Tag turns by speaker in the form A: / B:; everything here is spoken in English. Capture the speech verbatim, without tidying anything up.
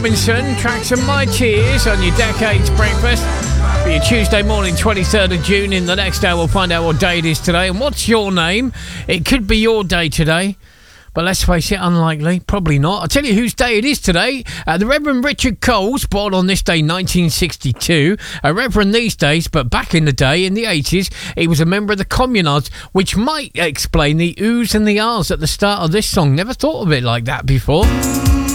A: Robinson, Tracks and My Tears on your Decades Breakfast. For your Tuesday morning, twenty-third of June. In the next hour, we'll find out what day it is today. And what's your name? It could be your day today. But let's face it, unlikely. Probably not. I'll tell you whose day it is today. Uh, the Reverend Richard Coles, born on this day, nineteen sixty-two. A Reverend these days, but back in the day, in the eighties, he was a member of the Communards, which might explain the oohs and the ahs at the start of this song. Never thought of it like that before.